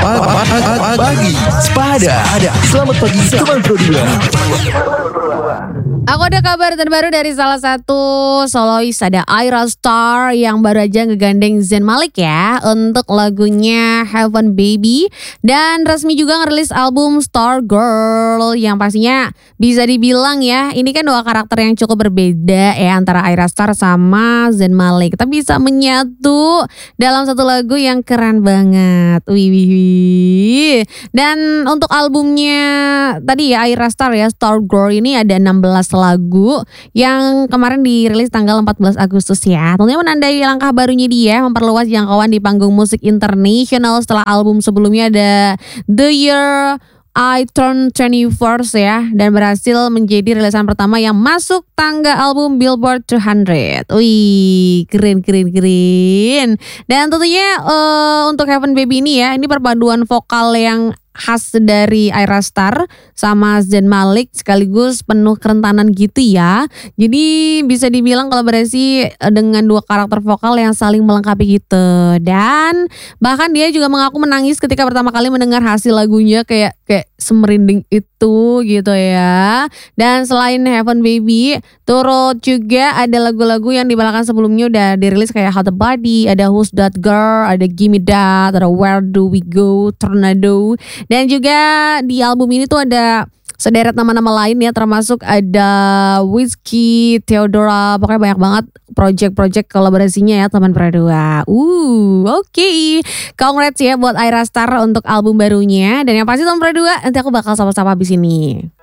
Pagi Sepada. Selamat pagi teman Pro 2. Aku ada kabar terbaru dari salah satu solois, ada Ayra Starr yang baru aja ngegandeng Zayn Malik ya untuk lagunya Heaven Baby, dan resmi juga ngerilis album Star Girl yang pastinya bisa dibilang ya ini kan dua karakter yang cukup berbeda ya antara Ayra Starr sama Zayn Malik, tapi bisa menyatu dalam satu lagu yang keren banget. Wih. Dan untuk albumnya tadi ya Ayra Starr ya, Star Girl ini ada 16 lagu yang kemarin dirilis tanggal 14 Agustus ya. Tentunya menandai langkah barunya dia memperluas jangkauan di panggung musik internasional setelah album sebelumnya ada The Year I Turned 24 ya, dan berhasil menjadi rilisan pertama yang masuk tangga album Billboard 200. Wih, keren. Dan tentunya untuk Heaven Baby ini ya, ini perpaduan vokal yang khas dari Ayra Starr sama Zayn Malik sekaligus penuh kerentanan gitu ya. Jadi bisa dibilang kolaborasi dengan dua karakter vokal yang saling melengkapi gitu. Dan bahkan dia juga mengaku menangis ketika pertama kali mendengar hasil lagunya, kayak semerinding itu gitu ya. Dan selain Heaven Baby, turut juga ada lagu-lagu yang dibalakan sebelumnya udah dirilis kayak How the Body, ada Who's That Girl, ada Gimme That, ada Where Do We Go, Tornado. Dan juga di album ini tuh ada sederet nama-nama lain ya, termasuk ada Whiskey, Theodora, pokoknya banyak banget project-project kolaborasinya ya teman Pradua. Oke. Congrats ya buat Ayra Starr untuk album barunya. Dan yang pasti teman Pradua, nanti aku bakal sama-sama habis ini.